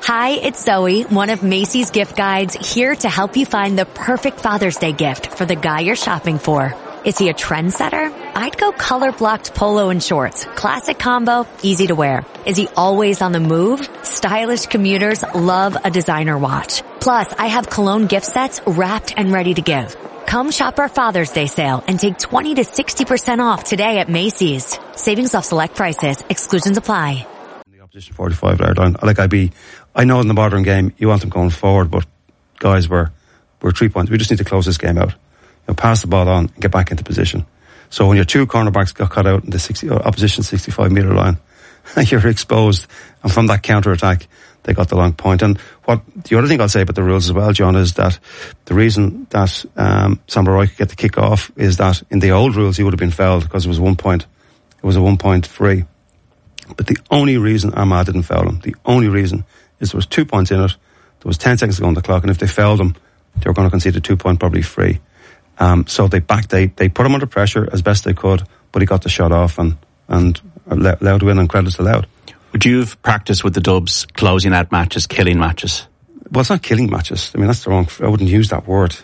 Hi, it's Zoe, one of Macy's gift guides, here to help you find the perfect Father's Day gift for the guy you're shopping for. Is he a trendsetter? I'd go color-blocked polo and shorts. Classic combo, easy to wear. Is he always on the move? Stylish commuters love a designer watch. Plus, I have cologne gift sets wrapped and ready to give. Come shop our Father's Day sale and take 20 to 60% off today at Macy's. Savings off select prices. Exclusions apply. The opposition 45-yard line. I know in the modern game you want them going forward, but guys, we're 3 points. We just need to close this game out. Pass the ball on and get back into position. So when your two cornerbacks got cut out in the opposition 65-metre line, you're exposed. And from that counter-attack, they got the long point. And the other thing I'll say about the rules as well, John, is that the reason that Sam Roy could get the kick off is that in the old rules he would have been fouled because it was 1 point. It was a 1 point free. But the only reason Armagh didn't foul him, the only reason is there was 2 points in it. There was 10 seconds to go on the clock, and if they fouled him, they were going to concede a 2 point probably free. So they put him under pressure as best they could, but he got the shot off and Louth win, and credit to Louth. Would you have practiced with the Dubs closing out matches, killing matches? Well, it's not killing matches. I mean, that's the wrong. I wouldn't use that word.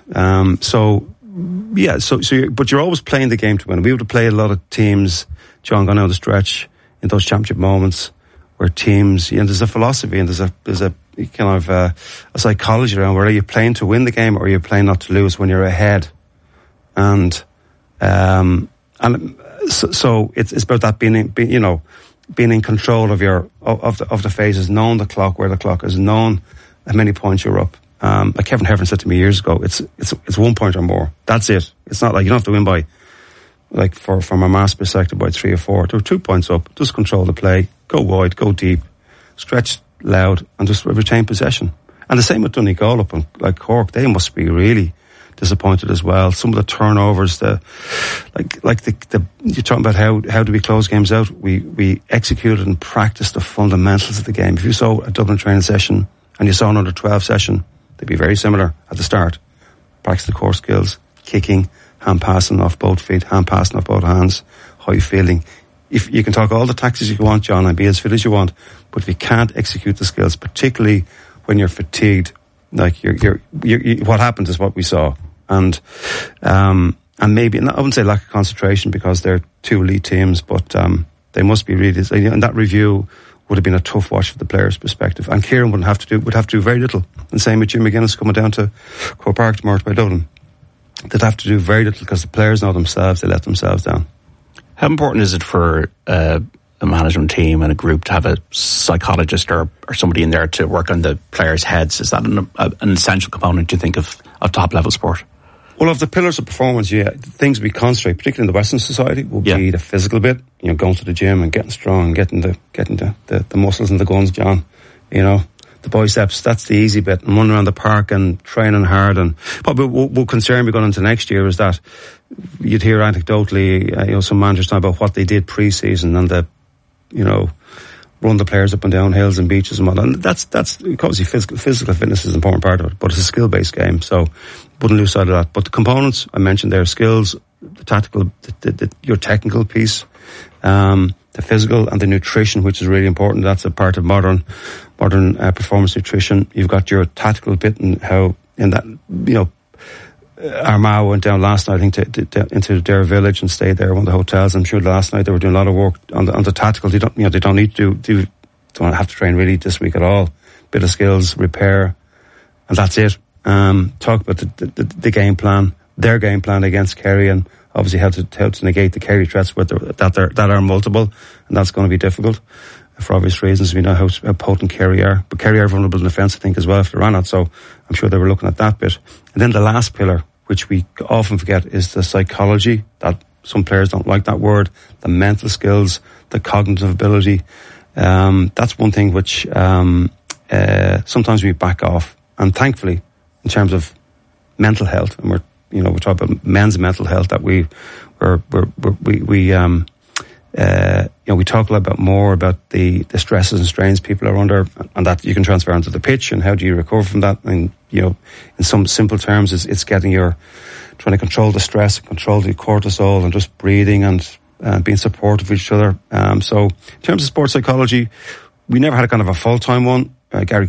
But you're always playing the game to win. We would have played a lot of teams, John, gone down the stretch in those championship moments where teams, there's a philosophy and there's a kind of a psychology around where are you playing to win the game or are you playing not to lose when you're ahead. And so it's about that being in control of the phases, knowing the clock, where the clock is, knowing how many points you're up. Like Kevin Heron said to me years ago, it's 1 point or more. That's it. It's not like you don't have to win by, like from a mass perspective, by 3 or 4. There are 2 points up. Just control the play, go wide, go deep, stretch loud, and just retain possession. And the same with Donegal up in like Cork. They must be really disappointed as well. Some of the turnovers, you're talking about how do we close games out? We executed and practiced the fundamentals of the game. If you saw a Dublin training session and you saw an under 12 session, they'd be very similar at the start. Practice the core skills, kicking, hand passing off both feet, hand passing off both hands, high fielding. If you can talk all the tactics you want, John, and be as fit as you want, but if you can't execute the skills, particularly when you're fatigued, like you're what happens is what we saw. And maybe, and I wouldn't say lack of concentration because they're two elite teams, but they must be really, and that review would have been a tough watch from the players' perspective. And Kieran would have to do very little. And same with Jim McGuinness coming down to Croke Park tomorrow by Dublin. They'd have to do very little because the players know themselves, they let themselves down. How important is it for a management team and a group to have a psychologist or somebody in there to work on the players' heads? Is that an essential component, do you think, of top level sport? Well, of the pillars of performance, things we concentrate, particularly in the Western society, will be the physical bit. Going to the gym and getting strong, and getting the muscles and the guns, John. The biceps. That's the easy bit. And running around the park and training hard. And what will concern me going into next year is that you'd hear anecdotally, some managers talking about what they did pre-season and run the players up and down hills and beaches and whatnot. And that's obviously physical fitness is an important part of it, but it's a skill-based game, so wouldn't lose sight of that. But the components I mentioned there, skills, the tactical, your technical piece, the physical and the nutrition, which is really important. That's a part of modern performance nutrition. You've got your tactical bit and how in that, Armagh went down last night, I think, into their village and stayed there in one of the hotels. I'm sure last night they were doing a lot of work on the tactical. They don't need to don't have to train really this week at all. Bit of skills, repair, and that's it. Talk about the game plan, their game plan against Kerry, and obviously how to negate the Kerry threats that are multiple, and that's going to be difficult for obvious reasons. We know how potent Kerry are, but Kerry are vulnerable in defence, I think, as well if they ran out. So I'm sure they were looking at that bit. And then the last pillar, which we often forget, is the psychology. That some players don't like that word. The mental skills, the cognitive ability. That's one thing which sometimes we back off. And thankfully, in terms of mental health, and we're talking about men's mental health, that we talk a lot more about the stresses and strains people are under, and that you can transfer onto the pitch, and how do you recover from that? And in some simple terms, it's trying to control the stress, control the cortisol, and just breathing and being supportive of each other. So in terms of sports psychology, we never had a kind of a full-time one. Gary